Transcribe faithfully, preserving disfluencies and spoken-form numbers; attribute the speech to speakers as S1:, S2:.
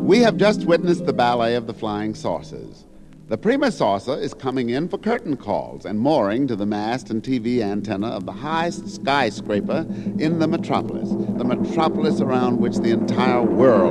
S1: We have just witnessed the ballet of the flying saucers. The prima saucer is coming in for curtain calls and mooring to the mast and T V antenna of the highest skyscraper in the metropolis, the metropolis around which the entire world